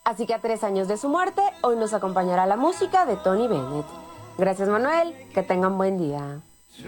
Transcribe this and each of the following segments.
Así que a 3 años de su muerte, hoy nos acompañará la música de Tony Bennett. Gracias, Manuel, que tengan buen día.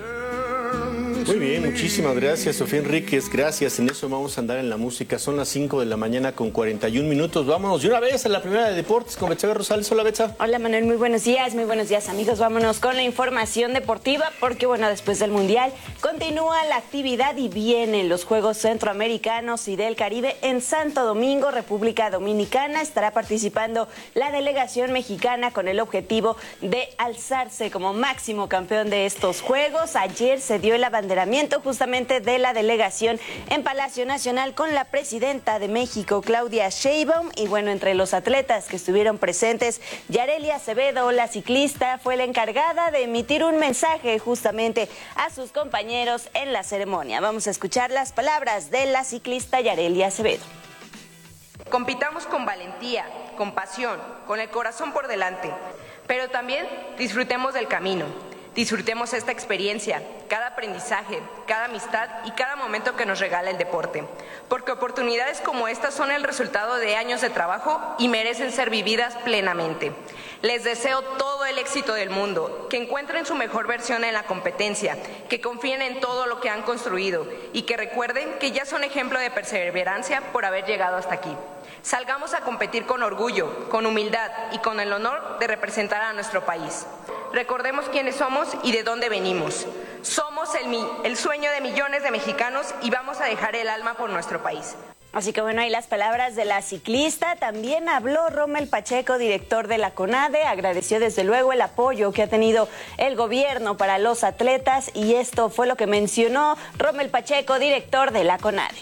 Muy bien, muchísimas gracias, Sofía Enríquez, gracias. En eso vamos a andar en la música. Son las 5 de la mañana con 41 minutos. Vámonos de una vez a la primera de deportes con Betsabe Rosales. Hola, Betsa. Hola, Manuel, muy buenos días, amigos. Vámonos con la información deportiva porque, bueno, después del Mundial continúa la actividad y vienen los Juegos Centroamericanos y del Caribe en Santo Domingo, República Dominicana. Estará participando la delegación mexicana con el objetivo de alzarse como máximo campeón de estos Juegos. Ayer se dio el abanderamiento justamente de la delegación en Palacio Nacional con la presidenta de México, Claudia Sheinbaum, y bueno, entre los atletas que estuvieron presentes, Yareli Acevedo, la ciclista, fue la encargada de emitir un mensaje justamente a sus compañeros en la ceremonia. Vamos a escuchar las palabras de la ciclista Yareli Acevedo. Compitamos con valentía, con pasión, con el corazón por delante, pero también disfrutemos del camino. Disfrutemos esta experiencia, cada aprendizaje, cada amistad y cada momento que nos regala el deporte, porque oportunidades como estas son el resultado de años de trabajo y merecen ser vividas plenamente. Les deseo todo el éxito del mundo, que encuentren su mejor versión en la competencia, que confíen en todo lo que han construido y que recuerden que ya son ejemplo de perseverancia por haber llegado hasta aquí. Salgamos a competir con orgullo, con humildad y con el honor de representar a nuestro país. Recordemos quiénes somos y de dónde venimos. Somos el sueño de millones de mexicanos y vamos a dejar el alma por nuestro país. Así que bueno, ahí las palabras de la ciclista. También habló Rommel Pacheco, director de la CONADE, agradeció desde luego el apoyo que ha tenido el gobierno para los atletas y esto fue lo que mencionó Rommel Pacheco, director de la CONADE.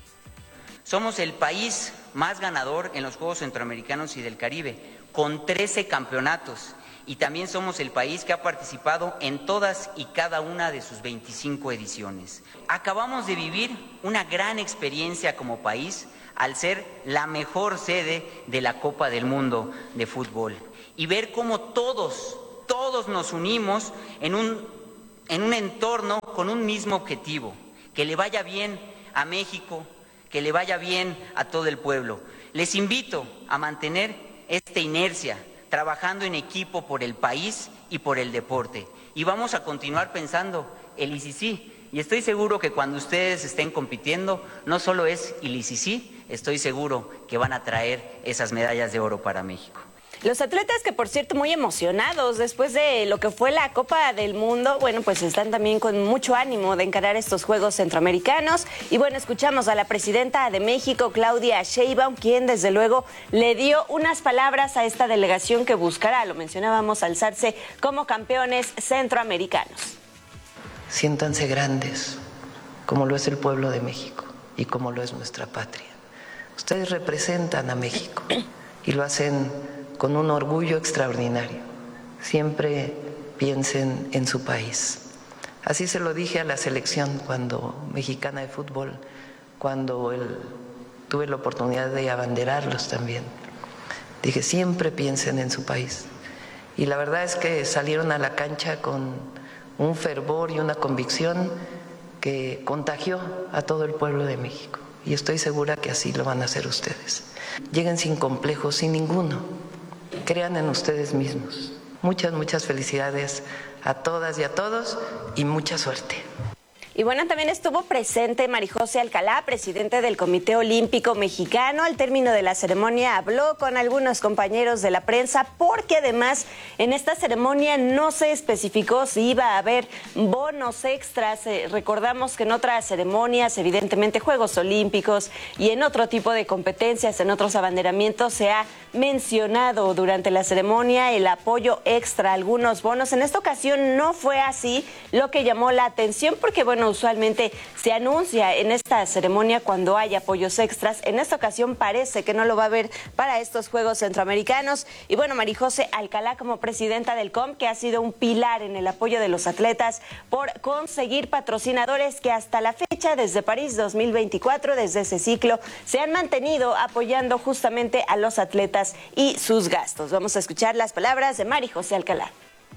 Somos el país más ganador en los Juegos Centroamericanos y del Caribe, con 13 campeonatos. Y también somos el país que ha participado en todas y cada una de sus 25 ediciones. Acabamos de vivir una gran experiencia como país al ser la mejor sede de la Copa del Mundo de fútbol y ver cómo todos nos unimos en un entorno con un mismo objetivo, que le vaya bien a México, que le vaya bien a todo el pueblo. Les invito a mantener esta inercia, trabajando en equipo por el país y por el deporte. Y vamos a continuar pensando el ICC. Y estoy seguro que cuando ustedes estén compitiendo, no solo es el ICC, estoy seguro que van a traer esas medallas de oro para México. Los atletas que, por cierto, muy emocionados después de lo que fue la Copa del Mundo, bueno, pues están también con mucho ánimo de encarar estos Juegos Centroamericanos. Y bueno, escuchamos a la presidenta de México, Claudia Sheinbaum, quien desde luego le dio unas palabras a esta delegación que buscará, lo mencionábamos, alzarse como campeones centroamericanos. Siéntanse grandes, como lo es el pueblo de México y como lo es nuestra patria. Ustedes representan a México y lo hacen con un orgullo extraordinario. Siempre piensen en su país. Así se lo dije a la selección mexicana de fútbol, cuando tuve la oportunidad de abanderarlos también. Dije, siempre piensen en su país. Y la verdad es que salieron a la cancha con un fervor y una convicción que contagió a todo el pueblo de México. Y estoy segura que así lo van a hacer ustedes. Lleguen sin complejos, sin ninguno. Crean en ustedes mismos. Muchas felicidades a todas y a todos y mucha suerte. Y bueno, también estuvo presente Marijose Alcalá, presidente del Comité Olímpico Mexicano. Al término de la ceremonia habló con algunos compañeros de la prensa porque además en esta ceremonia no se especificó si iba a haber bonos extras. Recordamos que en otras ceremonias, evidentemente Juegos Olímpicos y en otro tipo de competencias, en otros abanderamientos, se ha mencionado durante la ceremonia el apoyo extra, algunos bonos. En esta ocasión no fue así, lo que llamó la atención porque, bueno, usualmente se anuncia en esta ceremonia cuando hay apoyos extras. En esta ocasión parece que no lo va a haber para estos Juegos Centroamericanos. Y bueno, Marijose Alcalá, como presidenta del COM, que ha sido un pilar en el apoyo de los atletas por conseguir patrocinadores que hasta la fecha, desde París 2024, desde ese ciclo, se han mantenido apoyando justamente a los atletas y sus gastos. Vamos a escuchar las palabras de Marijose Alcalá.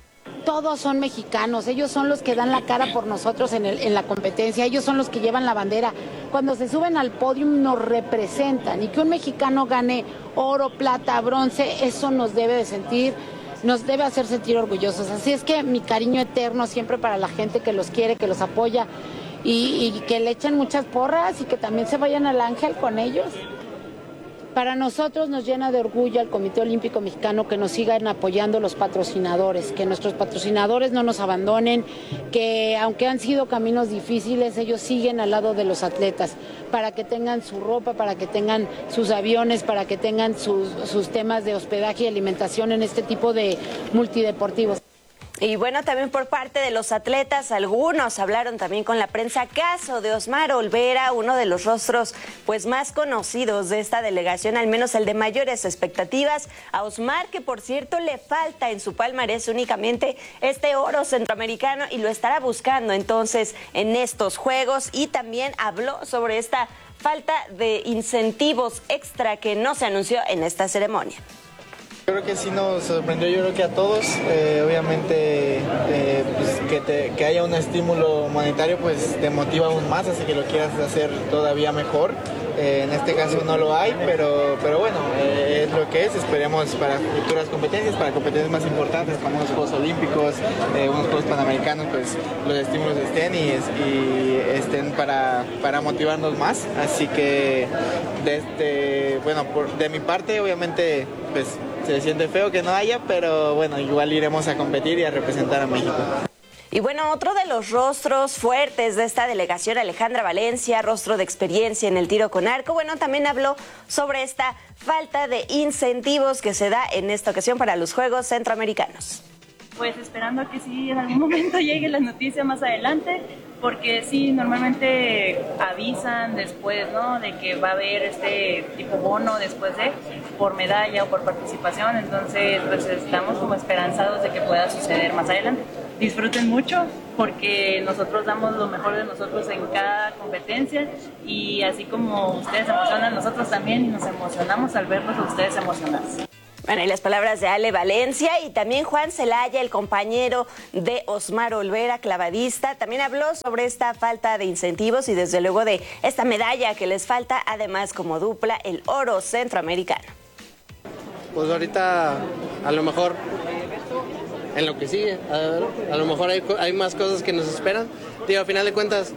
todos son mexicanos, ellos son los que dan la cara por nosotros en la competencia, ellos son los que llevan la bandera. Cuando se suben al podio nos representan, y que un mexicano gane oro, plata, bronce, eso nos debe hacer sentir orgullosos. Así es que mi cariño eterno siempre para la gente que los quiere, que los apoya, y que le echen muchas porras y que también se vayan al Ángel con ellos. Para nosotros nos llena de orgullo al Comité Olímpico Mexicano que nos sigan apoyando los patrocinadores, que nuestros patrocinadores no nos abandonen, que aunque han sido caminos difíciles, ellos siguen al lado de los atletas, para que tengan su ropa, para que tengan sus aviones, para que tengan sus temas de hospedaje y alimentación en este tipo de multideportivos. Y bueno, también por parte de los atletas, algunos hablaron también con la prensa. Caso de Osmar Olvera, uno de los rostros pues más conocidos de esta delegación, al menos el de mayores expectativas. A Osmar, que por cierto le falta en su palmarés únicamente este oro centroamericano y lo estará buscando entonces en estos Juegos. Y también habló sobre esta falta de incentivos extra que no se anunció en esta ceremonia. Creo que sí nos sorprendió, yo creo que a todos, obviamente pues que haya un estímulo monetario pues te motiva aún más, así que lo quieras hacer todavía mejor. En este caso no lo hay, pero bueno, es lo que es. Esperemos para futuras competencias, para competencias más importantes como unos Juegos Olímpicos, unos Juegos Panamericanos, pues los estímulos estén y estén para motivarnos más. Así que de mi parte obviamente pues se siente feo que no haya, pero bueno, igual iremos a competir y a representar a México. Y bueno, otro de los rostros fuertes de esta delegación, Alejandra Valencia, rostro de experiencia en el tiro con arco, bueno, también habló sobre esta falta de incentivos que se da en esta ocasión para los Juegos Centroamericanos. Pues esperando que sí en algún momento llegue la noticia más adelante, porque sí, normalmente avisan después, ¿no?, de que va a haber este tipo bono después por medalla o por participación, entonces pues estamos como esperanzados de que pueda suceder más adelante. Disfruten mucho porque nosotros damos lo mejor de nosotros en cada competencia y así como ustedes se emocionan, nosotros también nos emocionamos al verlos a ustedes emocionarse. Bueno, y las palabras de Ale Valencia y también Juan Celaya, el compañero de Osmar Olvera, clavadista, también habló sobre esta falta de incentivos y desde luego de esta medalla que les falta, además como dupla, el oro centroamericano. Pues ahorita a lo mejor en lo que sigue, a lo mejor hay más cosas que nos esperan. Digo, a final de cuentas,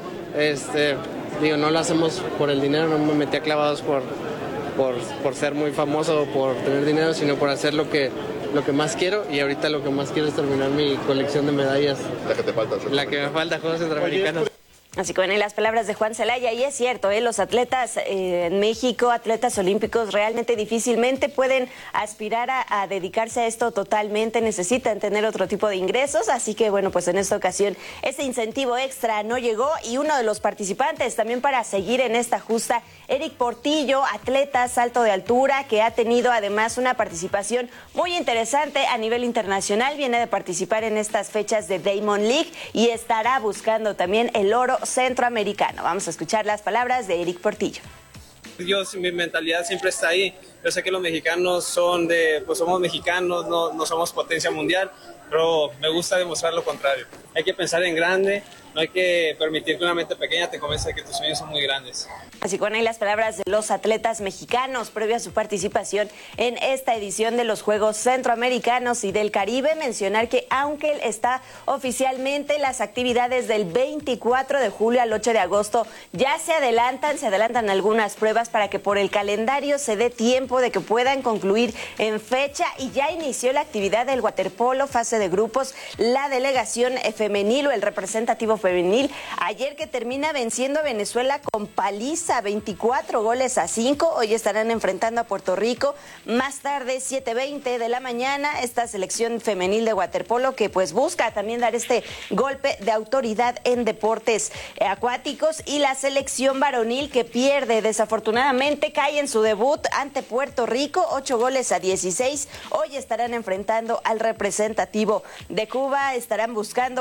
no lo hacemos por el dinero, no me metí a clavados por ser muy famoso o por tener dinero, sino por hacer lo que más quiero, y ahorita lo que más quiero es terminar mi colección de medallas. La que te falta. La que me falta, Juegos Centroamericanos. Así que bueno, y las palabras de Juan Celaya, y es cierto, los atletas en México, atletas olímpicos, realmente difícilmente pueden aspirar a dedicarse a esto totalmente, necesitan tener otro tipo de ingresos, así que bueno, pues en esta ocasión ese incentivo extra no llegó, y uno de los participantes también para seguir en esta justa, Eric Portillo, atleta salto de altura, que ha tenido además una participación muy interesante a nivel internacional, viene de participar en estas fechas de Diamond League y estará buscando también el oro centroamericano. Vamos a escuchar las palabras de Eric Portillo. Mi mentalidad siempre está ahí. Yo sé que los mexicanos somos mexicanos, no somos potencia mundial, pero me gusta demostrar lo contrario. Hay que pensar en grande, no hay que permitir que una mente pequeña te convenza de que tus sueños son muy grandes. Así que bueno, ahí las palabras de los atletas mexicanos previo a su participación en esta edición de los Juegos Centroamericanos y del Caribe. Mencionar que aunque está oficialmente las actividades del 24 de julio al 8 de agosto ya se adelantan algunas pruebas para que por el calendario se dé tiempo de que puedan concluir en fecha, y ya inició la actividad del waterpolo, fase de grupos, la delegación femenil o el representativo femenil, ayer que termina venciendo a Venezuela con paliza, 24-5, hoy estarán enfrentando a Puerto Rico, más tarde 7:20 de la mañana, esta selección femenil de waterpolo que pues busca también dar este golpe de autoridad en deportes acuáticos, y la selección varonil que pierde desafortunadamente, cae en su debut ante Puerto Rico, 8-16, hoy estarán enfrentando al representativo de Cuba, estarán buscando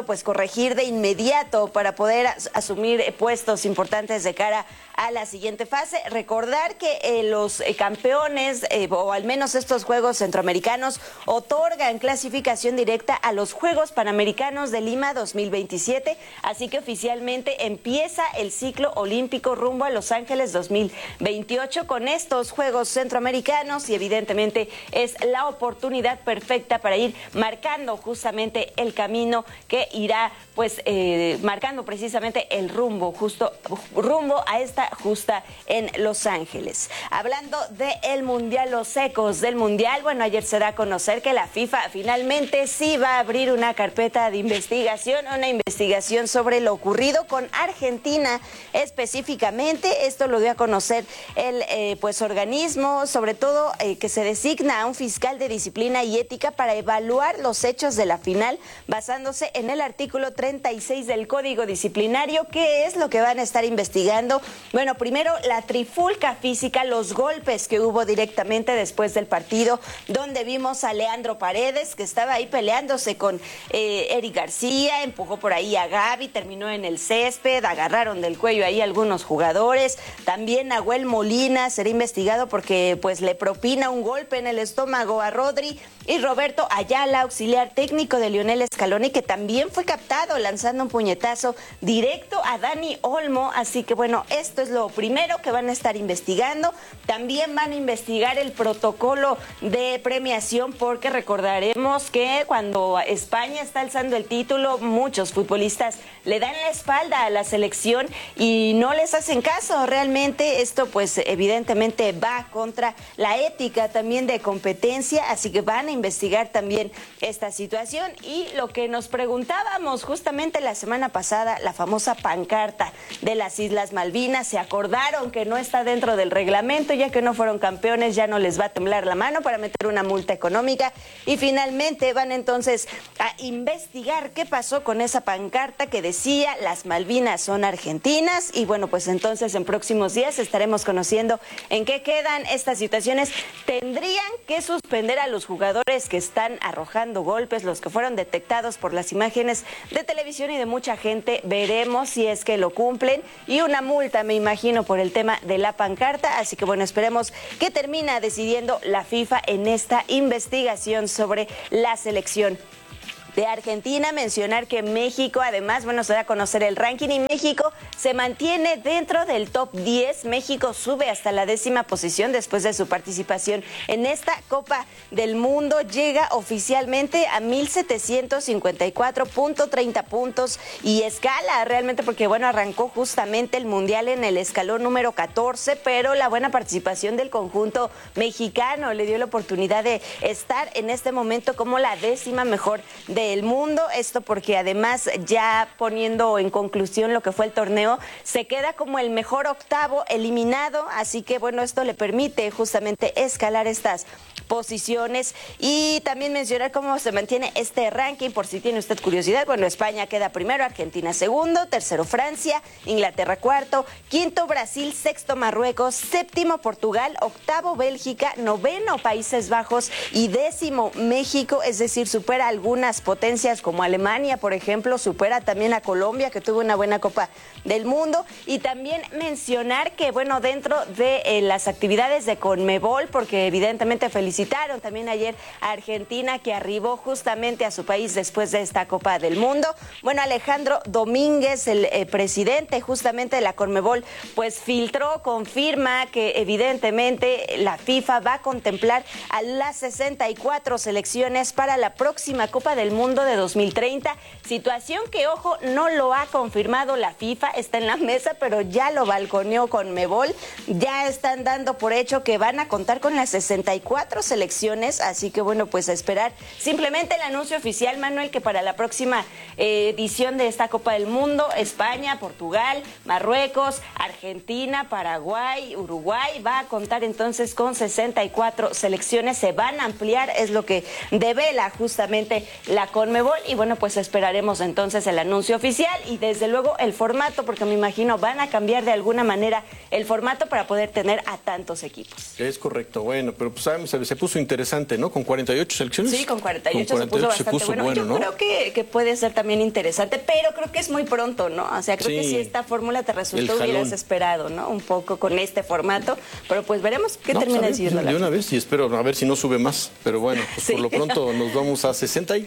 pues corregir de inmediato para poder asumir puestos importantes de cara a la siguiente fase. Recordar que los campeones, o al menos estos Juegos Centroamericanos, otorgan clasificación directa a los Juegos Panamericanos de Lima 2027, así que oficialmente empieza el ciclo olímpico rumbo a Los Ángeles 2028 con estos Juegos Centroamericanos, y evidentemente es la oportunidad perfecta para ir marcando justamente el camino que irá pues marcando precisamente el rumbo a esta justa en Los Ángeles. Hablando del Mundial, los ecos del Mundial, bueno, ayer se da a conocer que la FIFA finalmente sí va a abrir una carpeta de investigación, una investigación sobre lo ocurrido con Argentina específicamente. Esto lo dio a conocer el pues organismo, sobre todo que se designa a un fiscal de disciplina y ética para evaluar los hechos de la final basándose en el artículo 36 del Código Disciplinario. ¿Qué es lo que van a estar investigando? Bueno, primero la trifulca física, los golpes que hubo directamente después del partido, donde vimos a Leandro Paredes, que estaba ahí peleándose con Eric García, empujó por ahí a Gaby, terminó en el césped, agarraron del cuello ahí algunos jugadores. También Nahuel Molina será investigado porque pues le propina un golpe en el estómago a Rodri, y Roberto Ayala, auxiliar técnico de Lionel Scaloni, que también fue captado lanzando un puñetazo directo a Dani Olmo. Así que bueno, esto es lo primero que van a estar investigando. También van a investigar el protocolo de premiación, porque recordaremos que cuando España está alzando el título, muchos futbolistas le dan la espalda a la selección y no les hacen caso. Realmente esto pues evidentemente va contra la ética también de competencia, así que van a investigar también esta situación. Y lo que nos preguntábamos justamente la semana pasada, la famosa pancarta de las Islas Malvinas, se acordaron que no está dentro del reglamento, ya que no fueron campeones, ya no les va a temblar la mano para meter una multa económica, y finalmente van entonces a investigar qué pasó con esa pancarta que decía las Malvinas son argentinas. Y bueno, pues entonces en próximos días estaremos conociendo en qué quedan estas situaciones. Tendrían que suspender a los jugadores que están arrojando golpes, los que fueron detectados por las imágenes de televisión y de mucha gente. Veremos si es que lo cumplen, y una multa, me imagino, por el tema de la pancarta. Así que bueno, esperemos que termina decidiendo la FIFA en esta investigación sobre la selección de Argentina. Mencionar que México, además, bueno, se da a conocer el ranking y México se mantiene dentro del top 10. México sube hasta la 10ª posición después de su participación en esta Copa del Mundo. Llega oficialmente a 1,754.30 puntos y escala realmente, porque bueno, arrancó justamente el Mundial en el escalón número 14, pero la buena participación del conjunto mexicano le dio la oportunidad de estar en este momento como la 10ª mejor del mundo. Esto porque además, ya poniendo en conclusión lo que fue el torneo, se queda como el mejor octavo eliminado, así que bueno, esto le permite justamente escalar estas posiciones. Y también mencionar cómo se mantiene este ranking, por si tiene usted curiosidad. Bueno, España queda primero, Argentina segundo, tercero Francia, Inglaterra cuarto, quinto Brasil, sexto Marruecos, séptimo Portugal, octavo Bélgica, noveno Países Bajos y 10º México, es decir, supera algunas potencias como Alemania, por ejemplo, supera también a Colombia, que tuvo una buena Copa del Mundo. Y también mencionar que bueno, dentro de las actividades de CONMEBOL, porque evidentemente felicitaron también ayer a Argentina, que arribó justamente a su país después de esta Copa del Mundo. Bueno, Alejandro Domínguez, el presidente justamente de la CONMEBOL, pues confirma que evidentemente la FIFA va a contemplar a las 64 selecciones para la próxima Copa del Mundo de 2030, situación que, ojo, no lo ha confirmado la FIFA, está en la mesa, pero ya lo balconeó CONMEBOL. Ya están dando por hecho que van a contar con las 64 selecciones, así que bueno, pues a esperar simplemente el anuncio oficial, Manuel, que para la próxima edición de esta Copa del Mundo, España, Portugal, Marruecos, Argentina, Paraguay, Uruguay va a contar entonces con 64 selecciones, se van a ampliar, es lo que devela justamente la Conmebol. Y bueno, pues esperaremos entonces el anuncio oficial y desde luego el formato, porque me imagino van a cambiar de alguna manera el formato para poder tener a tantos equipos. Es correcto, bueno, pero pues sabemos, se puso interesante, ¿no? Con 48 selecciones. Sí, con 48 se puso bastante bueno. Yo creo que puede ser también interesante, pero creo que es muy pronto, ¿no? O sea, creo que si esta fórmula te resultó, hubieras esperado, ¿no? Un poco con este formato, pero pues veremos qué termina decidiendo. De una vez y espero a ver si no sube más, pero bueno, pues por lo pronto nos vamos a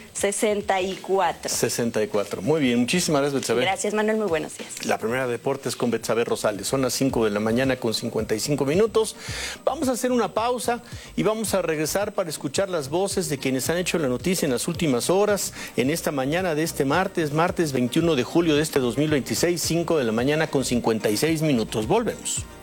64. Muy bien, muchísimas gracias, Betsabe. Gracias, Manuel, muy buenos días. La primera de deportes con Betsabe Rosales. Son las 5 de la mañana con 55 minutos. Vamos a hacer una pausa y vamos a regresar para escuchar las voces de quienes han hecho la noticia en las últimas horas, en esta mañana de este martes 21 de julio de este 2026, 5 de la mañana con 56 minutos. Volvemos.